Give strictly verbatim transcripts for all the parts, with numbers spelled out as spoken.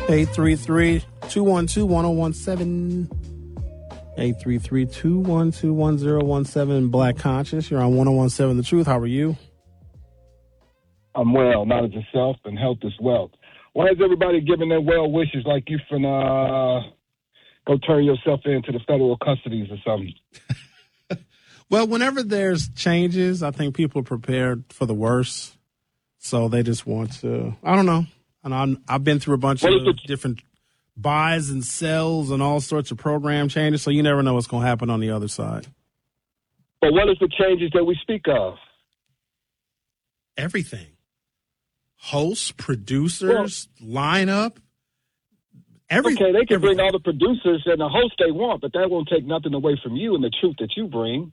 eight three three, two one two, one zero one seven. eight three three, two one two, one zero one seven. Black Conscious. You're on one oh one seven The Truth. How are you? I'm well. Knowledge is self and health is wealth. Why is everybody giving their well wishes like you finna uh, go turn yourself into the federal custodies or something? Well, whenever there's changes, I think people are prepared for the worst. So they just want to, I don't know. And I'm, I've been through a bunch what of the, different buys and sells and all sorts of program changes. So you never know what's going to happen on the other side. But what is the changes that we speak of? Everything. Hosts, producers, well, lineup. Everything. Okay, they can everything. bring all the producers and the hosts they want, but that won't take nothing away from you and the truth that you bring.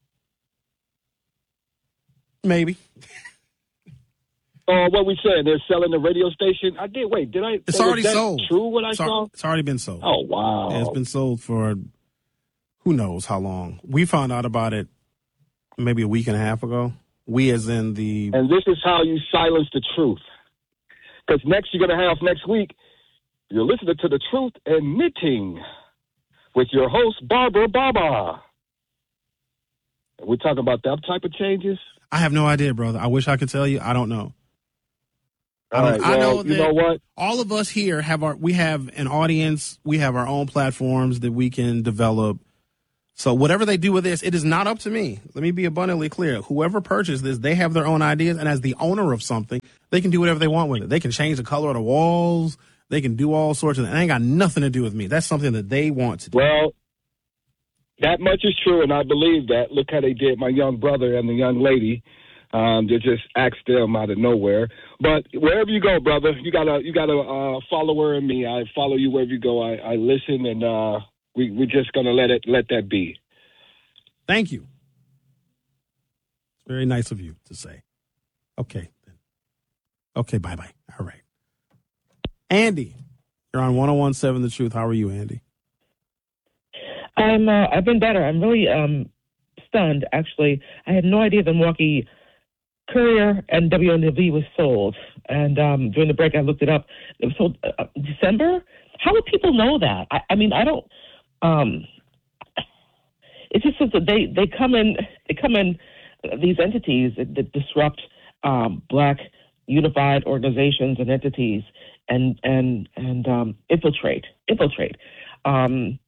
Maybe. Oh, uh, what we said, they're selling the radio station. I did. Wait, did I? It's already sold. True, what I it's saw? Al- it's already been sold. Oh, wow. Yeah, it's been sold for who knows how long. We found out about it maybe a week and a half ago. We as in the... And this is how you silence the truth. Because next you're going to have, next week, you're listening to The Truth and Knitting with your host, Barbara Baba. We're talking about that type of changes? I have no idea, brother. I wish I could tell you. I don't know. All I, right, I well, know that you know what? All of us here have our, we have an audience. We have our own platforms that we can develop. So whatever they do with this, it is not up to me. Let me be abundantly clear. Whoever purchased this, they have their own ideas. And as the owner of something, they can do whatever they want with it. They can change the color of the walls. They can do all sorts of things. It ain't got nothing to do with me. That's something that they want to do. Well, that much is true, and I believe that. Look how they did my young brother and the young lady. Um, they just asked them out of nowhere. But wherever you go, brother, you got a you got a uh, follower in me. I follow you wherever you go. I, I listen, and uh, we we're just gonna let it let that be. Thank you. It's very nice of you to say. Okay. Okay. Bye bye. All right. Andy, you're on one oh one seven The Truth. How are you, Andy? I'm. Uh, I've been better. I'm really um, stunned. Actually, I had no idea the Milwaukee Courier and W N W was sold. And um, during the break, I looked it up. It was sold uh, December. How would people know that? I, I mean, I don't. Um, it's just that they they come in. They come in. Uh, these entities that, that disrupt um, Black unified organizations and entities and and and um, infiltrate infiltrate. Um,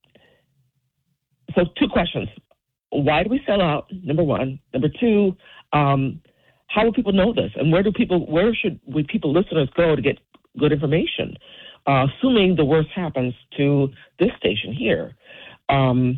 So two questions. Why do we sell out? Number one. Number two, um, how will people know this? And where do people, where should we people, listeners, go to get good information? Uh, assuming the worst happens to this station here. Um,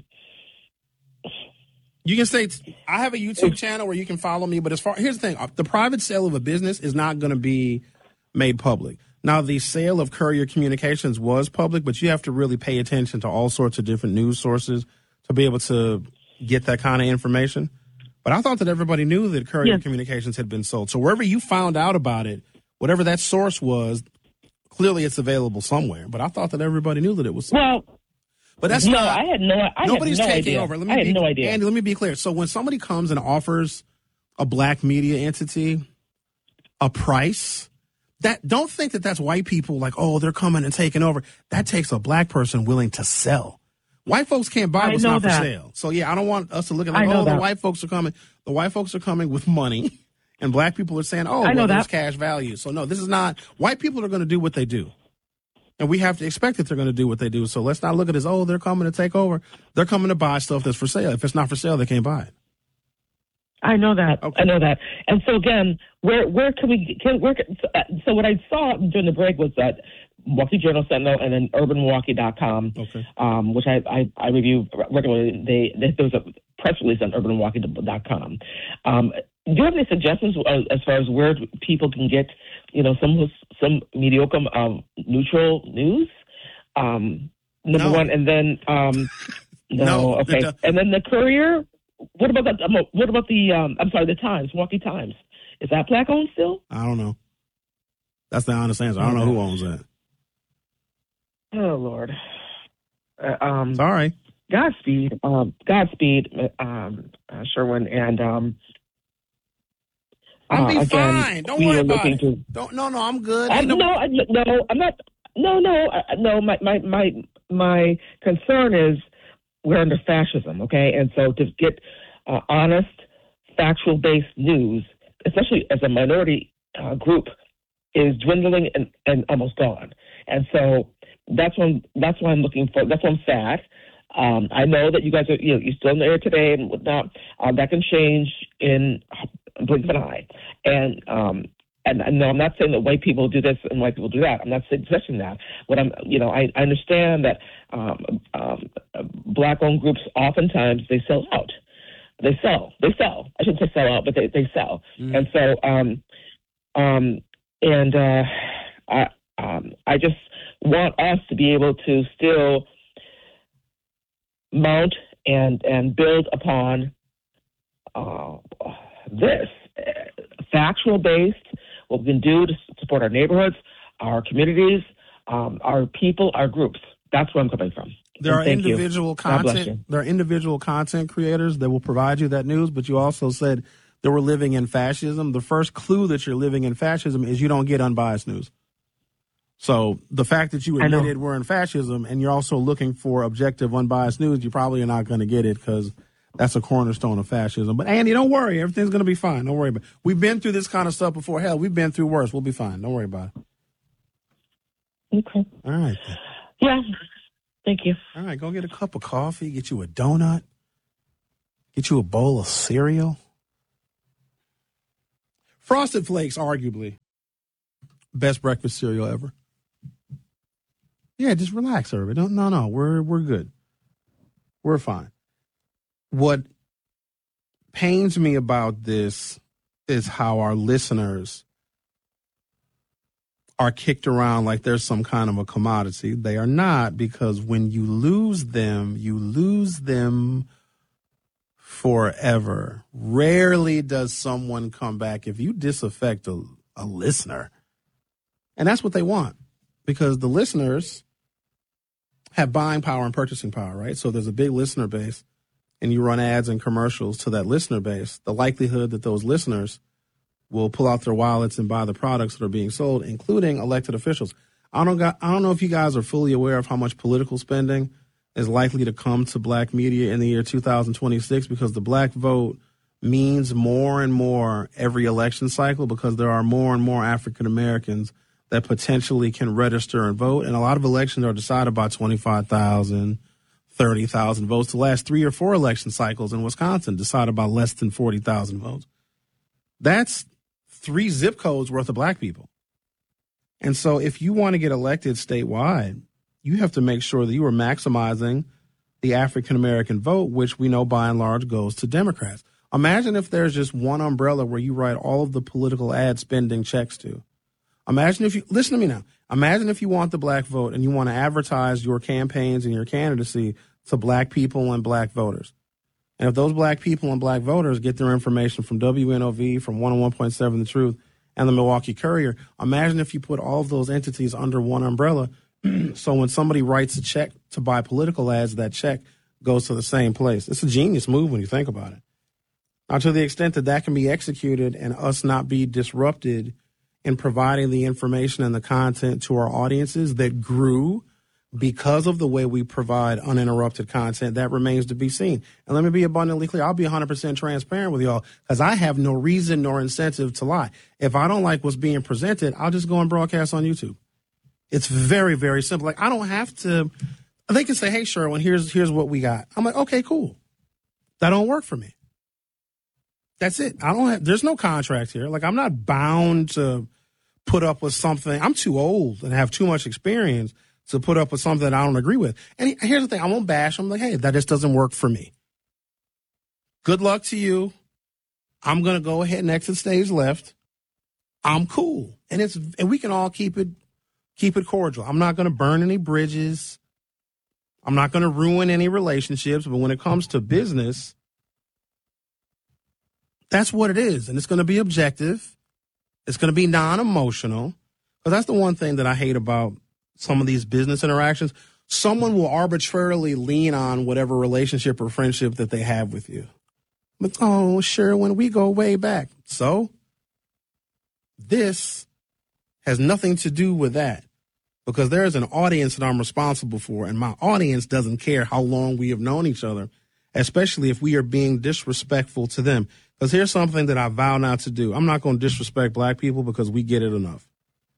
you can say, I have a YouTube channel where you can follow me, but as far, here's the thing. The private sale of a business is not going to be made public. Now, the sale of Courier Communications was public, but you have to really pay attention to all sorts of different news sources to be able to get that kind of information. But I thought that everybody knew that Courier yeah. Communications had been sold. So wherever you found out about it, whatever that source was, clearly it's available somewhere. But I thought that everybody knew that it was sold. Well, but that's no, not, I had no, I nobody's had no taking idea. over. Let me I had be, no idea. Andy, let me be clear. So when somebody comes and offers a black media entity a price, that don't think that that's white people like, oh, they're coming and taking over. That takes a black person willing to sell. White folks can't buy what's not that. for sale. So, yeah, I don't want us to look at like, oh, that. the white folks are coming. The white folks are coming with money, and black people are saying, oh, I know well, there's that. cash value. So, no, this is not – white people are going to do what they do. And we have to expect that they're going to do what they do. So let's not look at it as, oh, they're coming to take over. They're coming to buy stuff that's for sale. If it's not for sale, they can't buy it. I know that. Okay. I know that. And so, again, where where can we – where? So what I saw during the break was that – Milwaukee Journal Sentinel and then urban milwaukee dot com, okay. um, which I, I, I review regularly. They, they, there was a press release on urban milwaukee dot com. Um, do you have any suggestions as far as where people can get, you know, some some mediocre um, neutral news? Um, number no. one, and then um, no, no, okay, and then the Courier. What about that? Um, what about the? Um, I'm sorry, the Times, Milwaukee Times. Is that black owned still? I don't know. That's the honest answer. I don't know who owns that. Oh, Lord. Uh, um, Sorry. Godspeed. Um, Godspeed, um, uh, Sherwin. And um, I'll uh, be again, fine. Don't we worry are about looking it. To, don't, no, no, I'm good. I, no, no, I, no, I'm not. no, no, uh, no. My, my, my, my concern is we're under fascism, okay? And so to get uh, honest, factual-based news, especially as a minority uh, group, is dwindling and, and almost gone. And so that's when that's why I'm looking for. That's why I'm sad. Um, I know that you guys are you know, you're still in the air today and whatnot. Uh, that can change in a blink of an eye. And um, and, and no, I'm not saying that white people do this and white people do that. I'm not suggesting that. What I'm, you know, I, I understand that um, um, black-owned groups oftentimes they sell out. They sell. They sell. I shouldn't say sell out, but they they sell. Mm. And so um, um, and uh, I um, I just want us to be able to still mount and and build upon uh, this uh, factual based, what we can do to support our neighborhoods, our communities, um, our people, our groups. That's where I'm coming from. There are individual content. There are individual content creators that will provide you that news, but you also said that we're living in fascism. The first clue that you're living in fascism is you don't get unbiased news. So the fact that you admitted we're in fascism and you're also looking for objective, unbiased news, you probably are not going to get it because that's a cornerstone of fascism. But Andy, don't worry. Everything's going to be fine. Don't worry about it. We've been through this kind of stuff before. Hell, we've been through worse. We'll be fine. Don't worry about it. Okay. All right. Yeah. Thank you. All right. Go get a cup of coffee, get you a donut, get you a bowl of cereal. Frosted Flakes, arguably, best breakfast cereal ever. Yeah, just relax, everybody. Don't, no, no, we're we're good. We're fine. What pains me about this is how our listeners are kicked around like there's some kind of a commodity. They are not, because when you lose them, you lose them forever. Rarely does someone come back if you disaffect a, a listener. And that's what they want, because the listeners have buying power and purchasing power, right? So there's a big listener base and you run ads and commercials to that listener base. The likelihood that those listeners will pull out their wallets and buy the products that are being sold, including elected officials. I don't got, I don't know if you guys are fully aware of how much political spending is likely to come to black media in the year two thousand twenty-six, because the black vote means more and more every election cycle, because there are more and more African Americans that potentially can register and vote. And a lot of elections are decided by twenty-five thousand, thirty thousand votes. The last three or four election cycles in Wisconsin decided by less than forty thousand votes. That's three zip codes worth of black people. And so if you want to get elected statewide, you have to make sure that you are maximizing the African-American vote, which we know by and large goes to Democrats. Imagine if there's just one umbrella where you write all of the political ad spending checks to. Imagine if you, listen to me now, imagine if you want the black vote and you want to advertise your campaigns and your candidacy to black people and black voters. And if those black people and black voters get their information from W N O V, from one oh one point seven The Truth, and the Milwaukee Courier, imagine if you put all of those entities under one umbrella. So when somebody writes a check to buy political ads, that check goes to the same place. It's a genius move when you think about it. Now, to the extent that that can be executed and us not be disrupted in providing the information and the content to our audiences that grew because of the way we provide uninterrupted content, that remains to be seen. And let me be abundantly clear. I'll be one hundred percent transparent with y'all, because I have no reason nor incentive to lie. If I don't like what's being presented, I'll just go and broadcast on YouTube. It's very, very simple. Like, I don't have to, they can say, hey, Sherwin, here's, here's what we got. I'm like, okay, cool. That don't work for me. That's it. I don't have, there's no contract here. Like, I'm not bound to put up with something. I'm too old and have too much experience to put up with something that I don't agree with. And here's the thing. I won't bash. I'm like, hey, that just doesn't work for me. Good luck to you. I'm going to go ahead and exit stage left. I'm cool. And it's, and we can all keep it, keep it cordial. I'm not going to burn any bridges. I'm not going to ruin any relationships. But when it comes to business, that's what it is. And it's going to be objective. It's going to be non-emotional. But that's the one thing that I hate about some of these business interactions. Someone will arbitrarily lean on whatever relationship or friendship that they have with you. But, oh, sure, when we go way back. So this has nothing to do with that. because there is an audience that I'm responsible for, and my audience doesn't care how long we have known each other, especially if we are being disrespectful to them. Because here's something that I vow not to do. I'm not going to disrespect black people because we get it enough.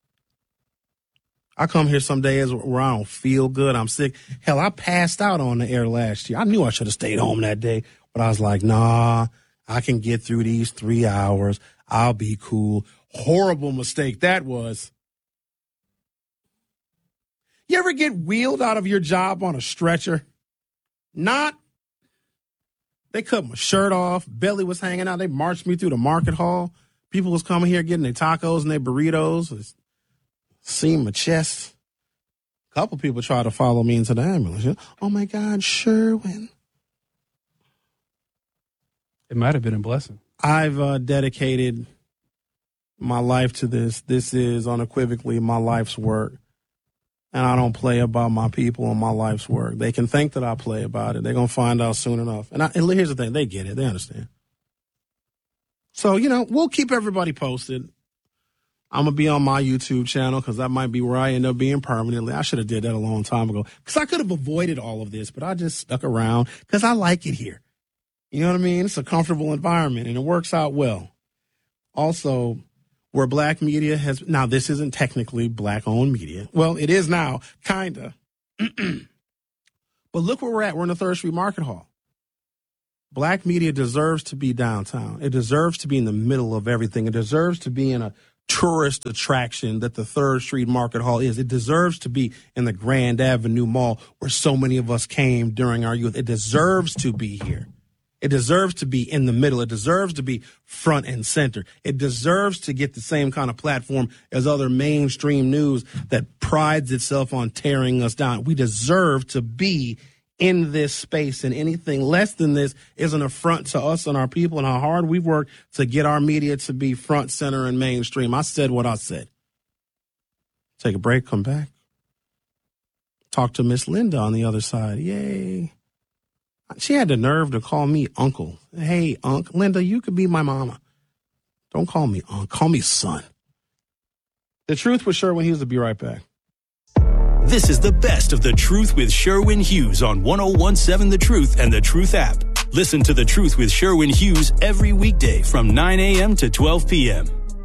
I come here some days where I don't feel good. I'm sick. Hell, I passed out on the air last year. I knew I should have stayed home that day, but I was like, nah, I can get through these three hours. I'll be cool. Horrible mistake that was. You ever get wheeled out of your job on a stretcher? Not. They cut my shirt off. Belly was hanging out. They marched me through the market hall. People was coming here getting their tacos and their burritos. Seeing my chest. A couple people tried to follow me into the ambulance. Oh, my God, Sherwin. It might have been a blessing. I've uh, dedicated my life to this. This is unequivocally my life's work. And I don't play about my people and my life's work. They can think that I play about it. They're going to find out soon enough. And, I, and here's the thing. They get it. They understand. So, you know, we'll keep everybody posted. I'm going to be on my YouTube channel because that might be where I end up being permanently. I should have did that a long time ago because I could have avoided all of this, but I just stuck around because I like it here. You know what I mean? It's a comfortable environment, and it works out well. Also, where black media has – now, this isn't technically black-owned media. Well, it is now, kind of. But look where we're at. We're in the third Street Market Hall. Black media deserves to be downtown. It deserves to be in the middle of everything. It deserves to be in a tourist attraction that the third Street Market Hall is. It deserves to be in the Grand Avenue Mall where so many of us came during our youth. It deserves to be here. It deserves to be in the middle. It deserves to be front and center. It deserves to get the same kind of platform as other mainstream news that prides itself on tearing us down. We deserve to be in this space, and anything less than this is an affront to us and our people and how hard we've worked to get our media to be front, center, and mainstream. I said what I said. Take a break, come back. Talk to Miss Linda on the other side. Yay. She had the nerve to call me uncle. Hey, Unc, Linda, you could be my mama. Don't call me Unc. Call me son. The Truth with Sherwin Hughes will be right back. This is the best of The Truth with Sherwin Hughes on one oh one seven The Truth and The Truth app. Listen to The Truth with Sherwin Hughes every weekday from nine a.m. to twelve p.m.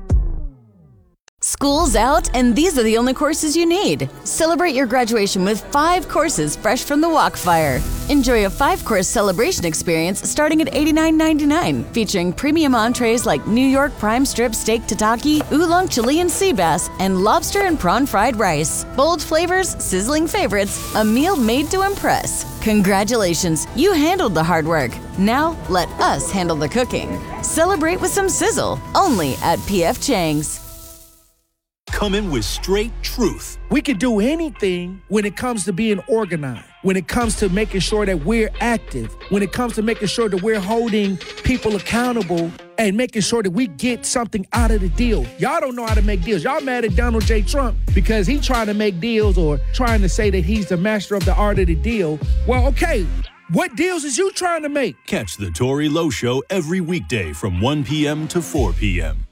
School's out, and these are the only courses you need. Celebrate your graduation with five courses fresh from the Walkfire. Enjoy a five-course celebration experience starting at eighty-nine ninety-nine, featuring premium entrees like New York prime strip steak tataki, oolong Chilean sea bass, and lobster and prawn fried rice. Bold flavors, sizzling favorites, a meal made to impress. Congratulations, you handled the hard work. Now, let us handle the cooking. Celebrate with some sizzle, only at P F Chang's. Come in with straight truth. We can do anything when it comes to being organized, when it comes to making sure that we're active, when it comes to making sure that we're holding people accountable and making sure that we get something out of the deal. Y'all don't know how to make deals. Y'all mad at Donald J. Trump because he's trying to make deals or trying to say that he's the master of the art of the deal. Well, okay, what deals is you trying to make? Catch the Tory Lowe Show every weekday from one p.m. to four p.m.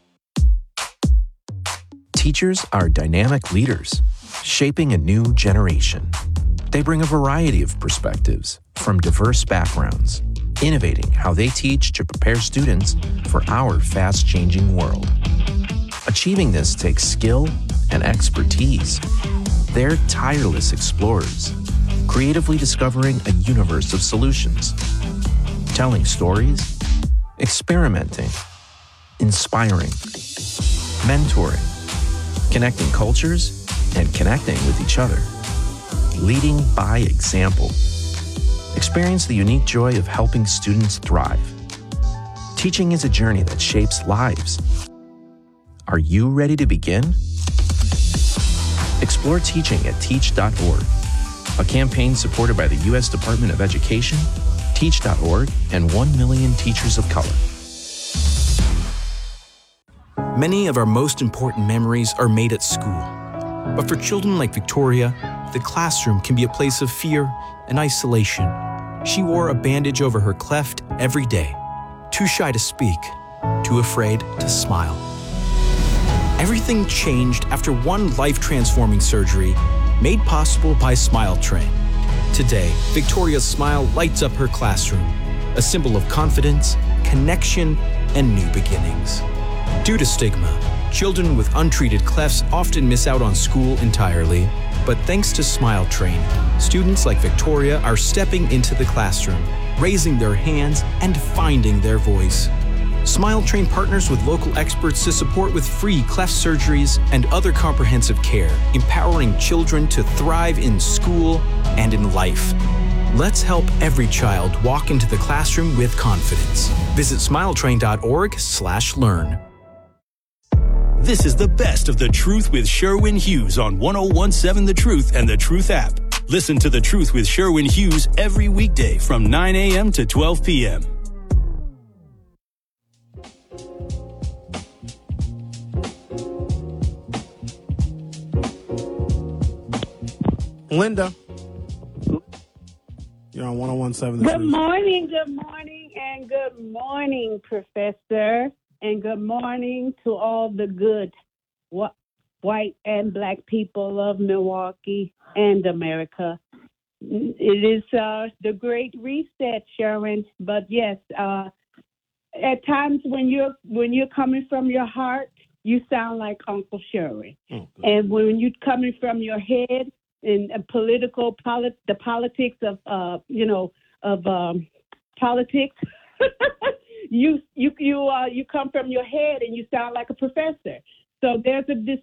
Teachers are dynamic leaders, shaping a new generation. They bring a variety of perspectives from diverse backgrounds, innovating how they teach to prepare students for our fast-changing world. Achieving this takes skill and expertise. They're tireless explorers, creatively discovering a universe of solutions, telling stories, experimenting, inspiring, mentoring, connecting cultures, and connecting with each other. Leading by example. Experience the unique joy of helping students thrive. Teaching is a journey that shapes lives. Are you ready to begin? Explore teaching at teach dot org, a campaign supported by the U S Department of Education, teach dot org, and one million teachers of color. Many of our most important memories are made at school. But for children like Victoria, the classroom can be a place of fear and isolation. She wore a bandage over her cleft every day, too shy to speak, too afraid to smile. Everything changed after one life-transforming surgery made possible by Smile Train. Today, Victoria's smile lights up her classroom, a symbol of confidence, connection, and new beginnings. Due to stigma, children with untreated clefts often miss out on school entirely, but thanks to Smile Train, students like Victoria are stepping into the classroom, raising their hands, and finding their voice. Smile Train partners with local experts to support with free cleft surgeries and other comprehensive care, empowering children to thrive in school and in life. Let's help every child walk into the classroom with confidence. Visit smiletrain.org slash learn. This is the best of The Truth with Sherwin Hughes on one oh one seven The Truth and The Truth app. Listen to The Truth with Sherwin Hughes every weekday from nine a.m. to twelve p.m. Linda, you're on one oh one seven The Good Truth. morning, good morning, and good morning, Professor. And good morning to all the good wh- white and black people of Milwaukee and America. It is uh, the great reset, Sharon. But yes, uh, at times when you're when you're coming from your heart, you sound like Uncle Sharon. Oh, and when you're coming from your head in uh, political polit- the politics of uh, you know of um, politics. You you you uh, you come from your head and you sound like a professor. So there's a dis-